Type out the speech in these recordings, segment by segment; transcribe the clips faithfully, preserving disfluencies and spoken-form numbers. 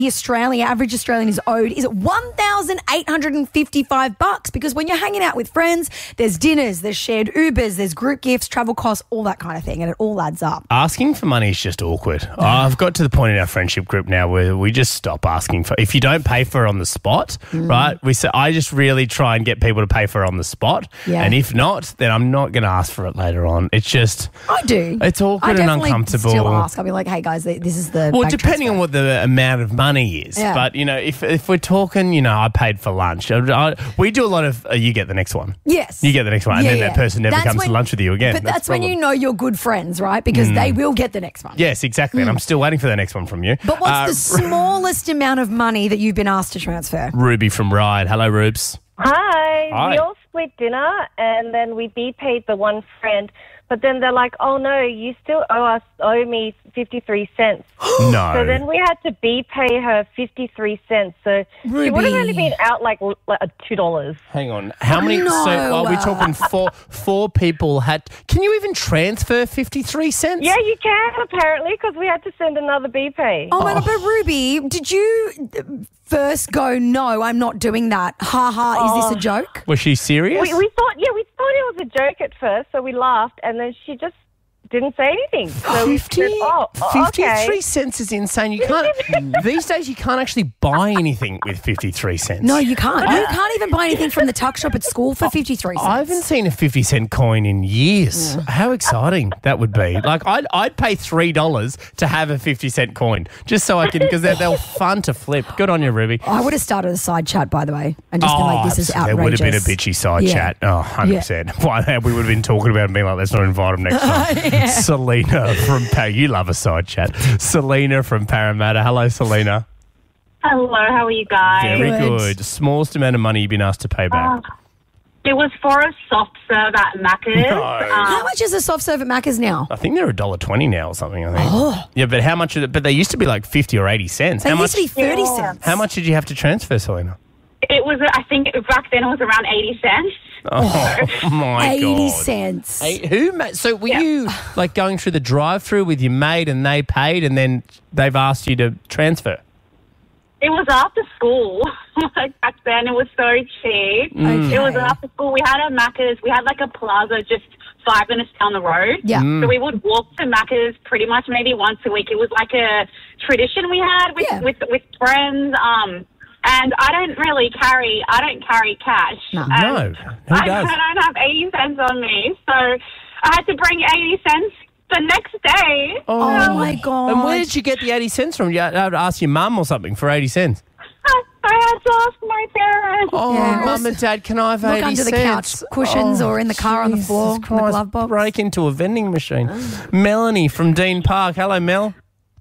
the Australian average Australian is owed is one thousand eight hundred fifty-five bucks, because when you're hanging out with friends, there's dinners, there's shared Ubers, there's group gifts, travel costs, all that kind of thing, and it all adds up. Asking for money is just awkward. Oh, I've got to the point in our friendship group now where we just stop asking for. If you don't pay for it on the spot, mm. right? We say I just really try and get people to pay for it on the spot, yeah. and if not, then I'm not going to ask for it later on. It's just I do. It's awkward I and uncomfortable. Still ask. I'll be like, hey guys, this is the well, depending transfer. on what the amount of money is. Yeah. But, you know, if if we're talking, you know, I paid for lunch. I, I, we do a lot of, uh, you get the next one. Yes. You get the next one. And yeah, then yeah. that person never that's comes when, to lunch with you again. But that's, that's when you know you're good friends, right? Because mm. they will get the next one. Yes, exactly. Mm. And I'm still waiting for the next one from you. But what's uh, the smallest amount of money that you've been asked to transfer? Ruby from Ryde. Hello, Rubes. Hi. Hi. We all split dinner and then we B-paid the one friend. But then they're like, oh, no, you still owe us, owe me fifty-three cents. No. So then we had to B-pay her fifty-three cents. So Ruby. she would have only been out like, like two dollars. Hang on. How many? No. So are we talking four four people had... Can you even transfer fifty-three cents? Yeah, you can, apparently, because we had to send another B-pay. Oh, my God. But Ruby, did you first go, no, I'm not doing that? Ha ha, Oh. is this a joke? Was she serious? We, we thought, yeah, we thought it was a joke at first, so we laughed, and then she just didn't say anything. So we fifty, said, oh, fifty-three okay. cents is insane. You can't. These days, you can't actually buy anything with fifty-three cents. No, you can't. You can't even buy anything from the tuck shop at school for fifty-three cents. I haven't seen a fifty cent coin in years. Yeah. How exciting that would be. Like, I'd, I'd pay three dollars to have a fifty cent coin just so I can, because they're, they're fun to flip. Good on you, Ruby. I would have started a side chat, by the way, and just oh, been like, this is outrageous. There would have been a bitchy side yeah. chat. Oh, one hundred percent. Yeah. Why, we would have been talking about it and being like, let's not invite them next time. yeah. Selena from Par- you love a side chat. Selena from Parramatta. Hello, Selena. Hello, how are you guys? Very good. good. Smallest amount of money you've been asked to pay back. Uh, it was for a soft serve at Macca's. No. Um, How much is a soft serve at Macca's now? I think they're one dollar twenty now or something, I think. Oh. Yeah, but how much? But they used to be like fifty or eighty cents. They how used much, to be thirty Yeah. cents. How much did you have to transfer, Selena? It was, I think back then it was around eighty cents. Oh, my eighty God. eighty cents. Hey, who ma- so were Yeah. you like going through the drive-through with your mate and they paid and then they've asked you to transfer? It was after school. Like back then it was so cheap. Okay. It was after school. We had a Macca's. We had like a plaza just five minutes down the road. Yeah. Mm. So we would walk to Macca's pretty much maybe once a week. It was like a tradition we had with, Yeah. with, with friends. Um, and I don't really carry, I don't carry cash. No. And No. Who I, does? I don't have eighty cents on me. So I had to bring eighty cents the next day. Oh, my God. And where did you get the eighty cents from? You had to ask your mum or something for eighty cents? I, I had to ask my parents. Oh, Yeah. mum and dad, can I have Look eighty under the cents? couch cushions Oh, or in the car on the floor, Jesus in the Christ, glove box. break into a vending machine. Melanie from Dean Park. Hello, Mel.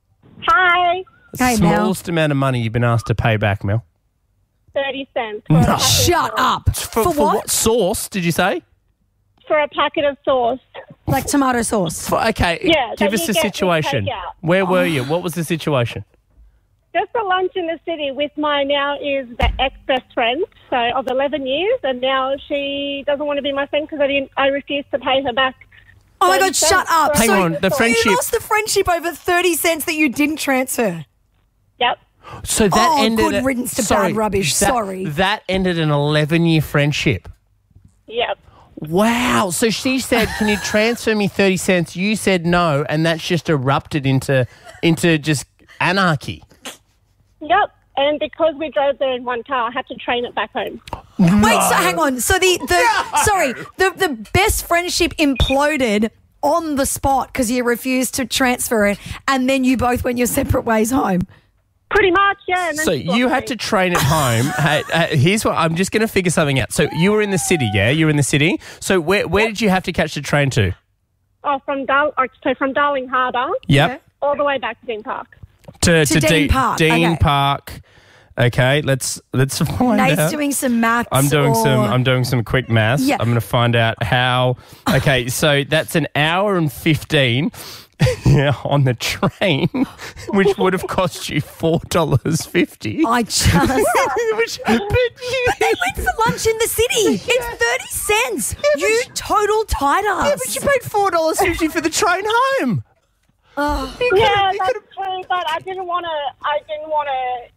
Hi. Hey, Mel. Smallest amount of money you've been asked to pay back, Mel? thirty cents. No. Shut up. For, For what? Sauce, did you say? For a packet of sauce. Like tomato sauce. For, okay, Yeah, give that us you the get with situation. takeout. Where were you? What was the situation? Just a lunch in the city with my now is the ex-best friend, so of eleven years, and now she doesn't want to be my friend because I didn't. I refused to pay her back. Oh, my thirty God, cents shut up. for- Hang So on, the you friendship- lost the friendship over thirty cents that you didn't transfer. Yep. So that Oh, ended. good riddance to sorry, bad rubbish. that- Sorry. That ended an eleven-year friendship. Yep. Wow. So she said, "Can you transfer me thirty cents?" You said no, and that's just erupted into into just anarchy. Yep. And because we drove there in one car, I had to train it back home. Wait, so hang on. So the, the sorry, the, the best friendship imploded on the spot because you refused to transfer it, and then you both went your separate ways home. Pretty much, yeah. And then So she you blocked had me. to train at home. Hey, uh, here's what I'm just going to figure something out. So you were in the city, yeah? You were in the city. So where where did you have to catch the train to? Oh, from Dar- oh, so from Darling Harbour Yep. all the way back to Dean Park. To, To Dean Dean Park, Dean okay. Park. Okay, let's let's find Nate's out. doing some maths. I'm doing or- some. I'm doing some quick maths. Yeah. I'm going to find out how. Okay, so that's an hour and fifteen. Yeah, on the train, which would have cost you four dollars fifty. I just. Which, but you, They went for lunch in the city. It's thirty cents. you total tight ass. yeah, but you paid four dollars fifty for the train home. Oh. Yeah, that's true. But I didn't want to. I didn't want to